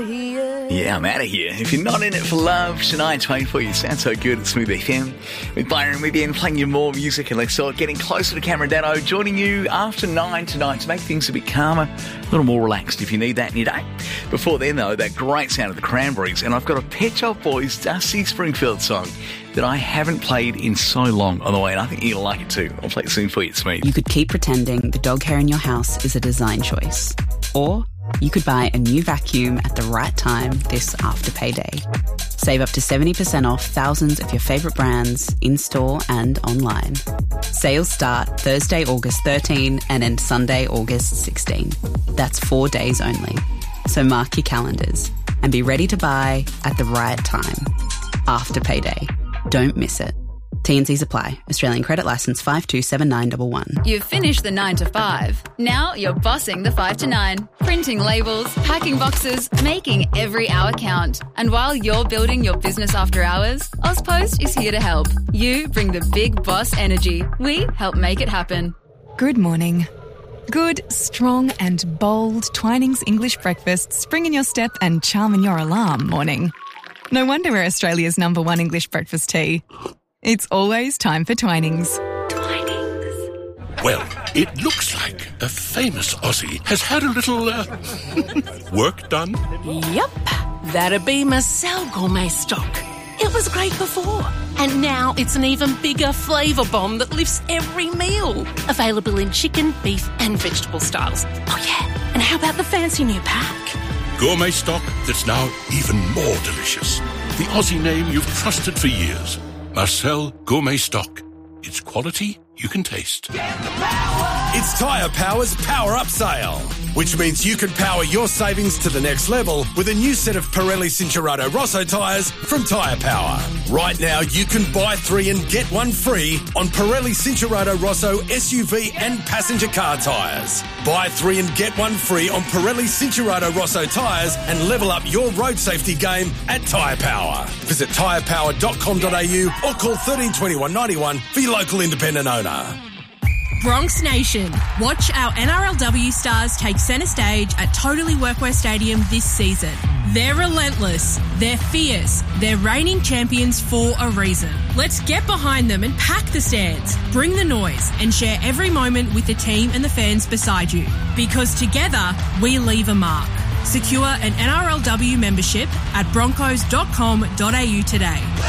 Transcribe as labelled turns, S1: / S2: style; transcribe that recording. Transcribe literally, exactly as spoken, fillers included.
S1: Yeah, I'm out of here. If you're not in it for love, Shania Twain for you. Sounds so good at Smooth F M. With Byron Within playing you more music, and let's start getting closer to Cameron Dano, joining you after nine tonight to make things a bit calmer, a little more relaxed if you need that in your day. Before then, though, that great sound of the Cranberries, and I've got a Pet Shop Boys Dusty Springfield song that I haven't played in so long on the way, and I think you'll like it too. I'll play it soon for you. It's me.
S2: You could keep pretending the dog hair in your house is a design choice. Or you could buy a new vacuum at the right time this after payday. Save up to seventy percent off thousands of your favourite brands in-store and online. Sales start Thursday, August thirteenth and end Sunday, August sixteenth. That's four days only. So mark your calendars and be ready to buy at the right time. After payday. Don't miss it. T and Cs apply. Australian credit licence five two seven nine one one.
S3: You've finished the nine to five. Now you're bossing the five to nine. Printing labels, packing boxes, making every hour count. And while you're building your business after hours, Ozpost is here to help. You bring the big boss energy. We help make it happen.
S4: Good morning. Good, strong and bold Twinings English breakfast spring in your step and charm in your alarm morning. No wonder we're Australia's number one English breakfast tea. It's always time for Twinings.
S3: Twinings.
S5: Well, it looks like a famous Aussie has had a little uh, work done.
S6: Yep, that'd be Marcel Gourmet Stock. It was great before, and now it's an even bigger flavour bomb that lifts every meal. Available in chicken, beef and vegetable styles. Oh yeah, and how about the fancy new pack?
S5: Gourmet Stock that's now even more delicious. The Aussie name you've trusted for years. Marcel Gourmet Stock. It's quality you can taste.
S7: It's Tyre Power's Power Up Sale, which means you can power your savings to the next level with a new set of Pirelli Cincherato Rosso tyres from Tyre Power. Right now, you can buy three and get one free on Pirelli Cincherato Rosso S U V and passenger car tyres. Buy three and get one free on Pirelli Cincherato Rosso tyres and level up your road safety game at Tyre Power. Visit tyre power dot com dot a u or call thirteen twenty-one ninety-one for your local independent owner.
S8: Bronx Nation, watch our N R L W stars take centre stage at Totally Workwear Stadium this season. They're relentless, they're fierce, they're reigning champions for a reason. Let's get behind them and pack the stands, bring the noise and share every moment with the team and the fans beside you. Because together, we leave a mark. Secure an N R L W membership at broncos dot com dot a u today.